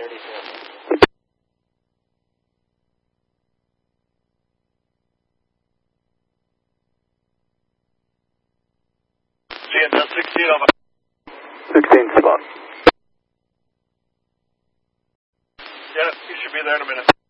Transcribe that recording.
GNS 16 over. 16 spot. Yeah, you should be there in a minute.